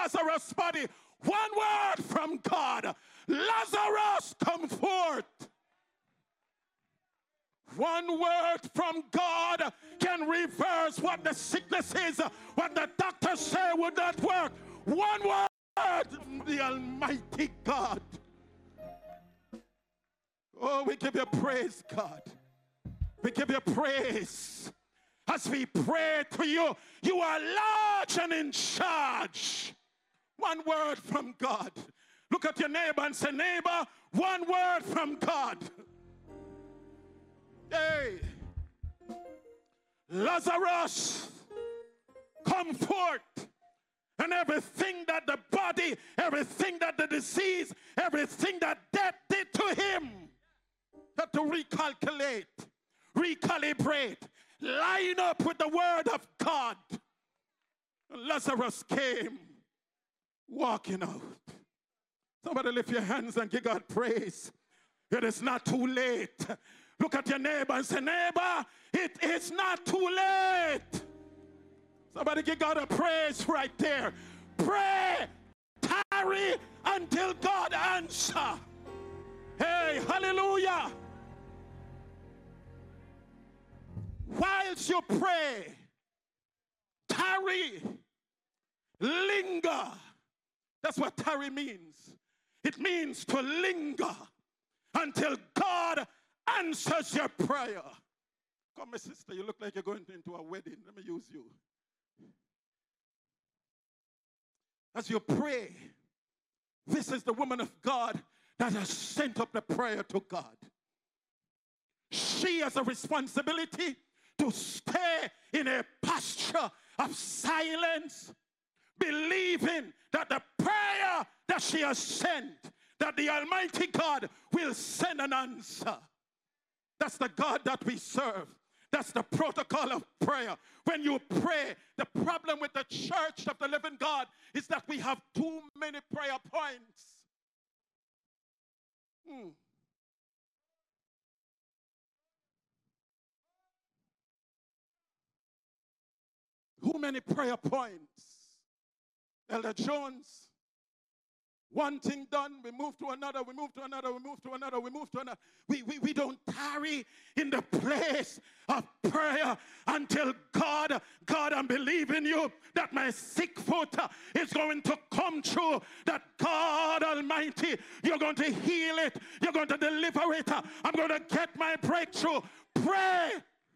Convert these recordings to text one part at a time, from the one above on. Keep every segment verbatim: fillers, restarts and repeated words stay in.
Lazarus' body. One word from God. Lazarus, come forth. One word from God can reverse what the sickness is, what the doctors say would not work. One word from the Almighty God. Oh, we give you praise, God. We give you praise. As we pray to you, you are large and in charge. One word from God. Look at your neighbor and say, neighbor, one word from God. Hey, Lazarus, come forth. And everything that the body, everything that the disease, everything that death did to him, had to recalculate, recalibrate, line up with the word of God. And Lazarus came walking out. Somebody lift your hands and give God praise. It is not too late. Look at your neighbor and say, neighbor, it is not too late. Somebody give God a praise right there. Pray, tarry until God answer. Hey, hallelujah. Whilst you pray, tarry, linger. That's what tarry means. It means to linger until God answers your prayer. Come, my sister, you look like you're going into a wedding. Let me use you. As you pray, this is the woman of God that has sent up the prayer to God. She has a responsibility to stay in a posture of silence, believing that the prayer that she has sent, that the Almighty God will send an answer. That's the God that we serve. That's the protocol of prayer. When you pray, the problem with the church of the living God is that we have too many prayer points. Hmm. Too many prayer points. Elder Jones, one thing done, we move to another, we move to another, we move to another, we move to another. We, we, we don't tarry in the place of prayer until God, God, I'm believing you that my sick foot is going to come true, that God Almighty, you're going to heal it, you're going to deliver it, I'm going to get my breakthrough. Pray.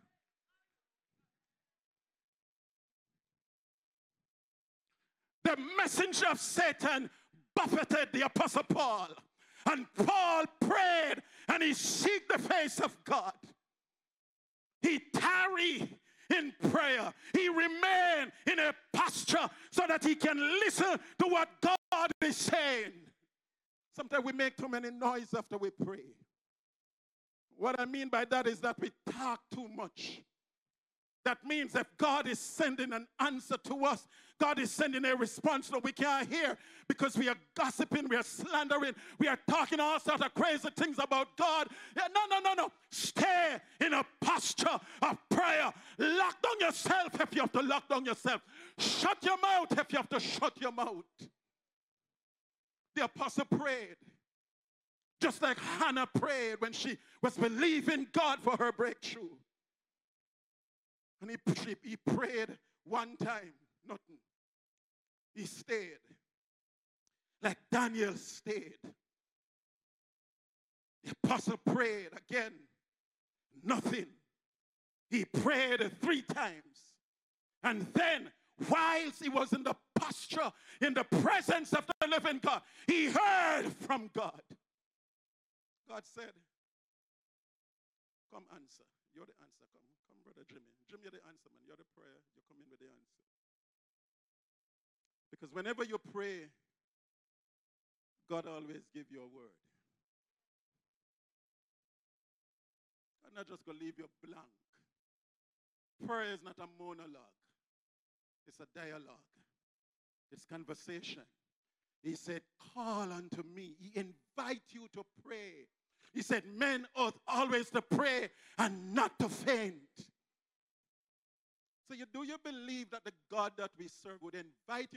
The messenger of Satan buffeted the Apostle Paul. And Paul prayed and he sought the face of God. He tarried in prayer. He remained in a posture so that he can listen to what God is saying. Sometimes we make too many noise after we pray. What I mean by that is that we talk too much. That means if God is sending an answer to us, God is sending a response that we can't hear because we are gossiping, we are slandering, we are talking all sorts of crazy things about God. Yeah, no, no, no, no. Stay in a posture of prayer. Lock down yourself if you have to lock down yourself. Shut your mouth if you have to shut your mouth. The apostle prayed. Just like Hannah prayed when she was believing God for her breakthrough. And he, he prayed one time, nothing. He stayed. Like Daniel stayed. The apostle prayed again, nothing. He prayed three times. And then, whilst he was in the posture, in the presence of the living God, he heard from God. God said, come answer. You're the answer. Come, come, Brother Jimmy. Jimmy, you're the answer, man. You're the prayer. You come in with the answer. Because whenever you pray, God always gives you a word. I'm not just going to leave you blank. Prayer is not a monologue. It's a dialogue. It's conversation. He said, call unto me. He invites you to pray. He said, men ought always to pray and not to faint. So you, do you believe that the God that we serve would invite you